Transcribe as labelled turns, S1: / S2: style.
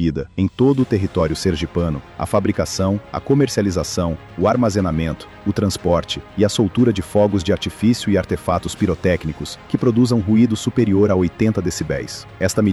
S1: proibida em todo o território sergipano a fabricação, a comercialização, o armazenamento, o transporte e a soltura de fogos de artifício e artefatos pirotécnicos que produzam ruído superior a 80 decibéis. Esta